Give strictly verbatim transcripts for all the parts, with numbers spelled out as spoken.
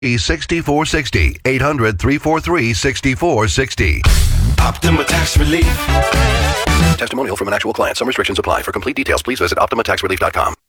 sixty-four sixty, eight hundred, three four three, six four six zero. Optima Tax Relief. Testimonial from an actual client. Some restrictions apply. For complete details, please visit optima tax relief dot com.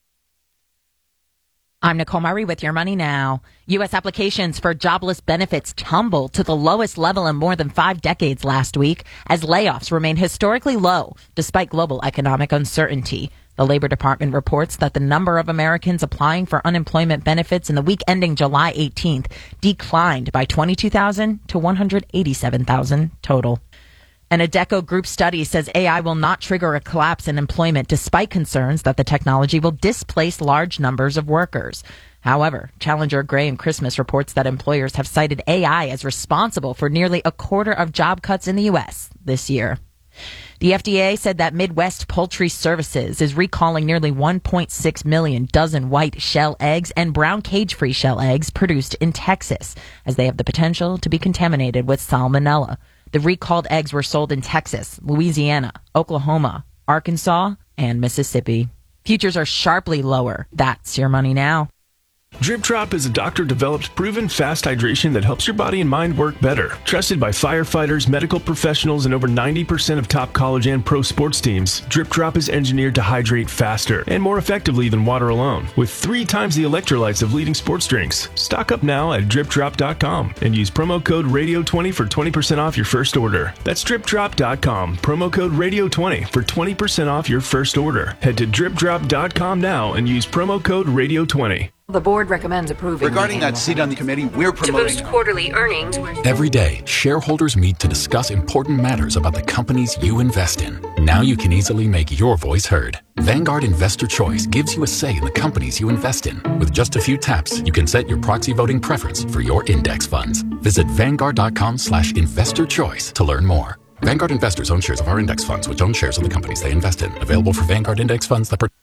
I'm Nicole Murray with Your Money Now. U S applications for jobless benefits tumbled to the lowest level in more than five decades last week as layoffs remain historically low despite global economic uncertainty. The Labor Department reports that the number of Americans applying for unemployment benefits in the week ending July eighteenth declined by twenty-two thousand to one hundred eighty-seven thousand total. An Adecco Group study says A I will not trigger a collapse in employment despite concerns that the technology will displace large numbers of workers. However, Challenger Gray and Christmas reports that employers have cited A I as responsible for nearly a quarter of job cuts in the U S this year. The F D A said that Midwest Poultry Services is recalling nearly one point six million dozen white shell eggs and brown cage-free shell eggs produced in Texas, as they have the potential to be contaminated with salmonella. The recalled eggs were sold in Texas, Louisiana, Oklahoma, Arkansas, and Mississippi. Futures are sharply lower. That's Your Money Now. Drip Drop is a doctor-developed, proven fast hydration that helps your body and mind work better. Trusted by firefighters, medical professionals, and over ninety percent of top college and pro sports teams, Drip Drop is engineered to hydrate faster and more effectively than water alone, with three times the electrolytes of leading sports drinks. Stock up now at drip drop dot com and use promo code radio twenty for twenty percent off your first order. That's drip drop dot com, promo code radio twenty for twenty percent off your first order. Head to drip drop dot com now and use promo code radio twenty. The board recommends approving. Regarding that seat on the committee, we're promoting... To boost quarterly earnings. Every day, shareholders meet to discuss important matters about the companies you invest in. Now you can easily make your voice heard. Vanguard Investor Choice gives you a say in the companies you invest in. With just a few taps, you can set your proxy voting preference for your index funds. Visit vanguard dot com slash investor choice to learn more. Vanguard investors own shares of our index funds, which own shares of the companies they invest in. Available for Vanguard index funds that... Per-